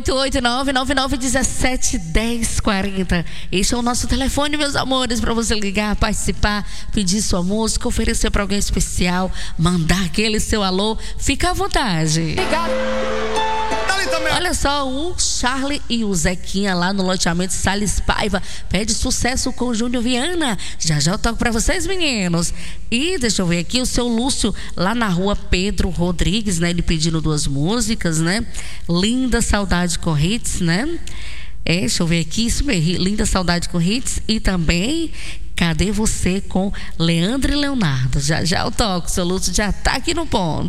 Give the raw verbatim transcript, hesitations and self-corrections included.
oito oito nove, nove nove um sete, um zero quatro zero. Este é o nosso telefone, meus amores, para você ligar, participar, pedir sua música, oferecer para alguém especial, mandar aquele seu alô. Fica à vontade. Obrigado. Olha só, o Charlie e o Zequinha lá no loteamento Salles Paiva pede sucesso com o Júnior Viana. Já já eu toco pra vocês, meninos. E deixa eu ver aqui, o seu Lúcio lá na rua Pedro Rodrigues, né? Ele pedindo duas músicas, né? Linda Saudade com Hits, né? É, deixa eu ver aqui, isso mesmo, Linda Saudade com Hits. E também Cadê Você com Leandro e Leonardo. Já já eu toco, o seu Lúcio já tá aqui no ponto.